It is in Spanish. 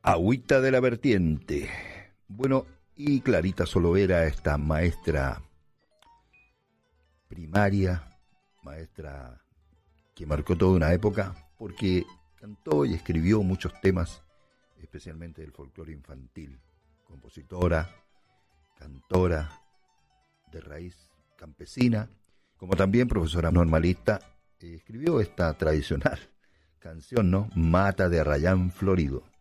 Agüita de la Vertiente. Bueno, y Clarita Solovera, esta maestra primaria, maestra que marcó toda una época, porque cantó y escribió muchos temas, especialmente del folclore infantil. Compositora, cantora de raíz campesina, como también profesora normalista, escribió esta tradicional canción, ¿no? Mata de Arrayán Florido.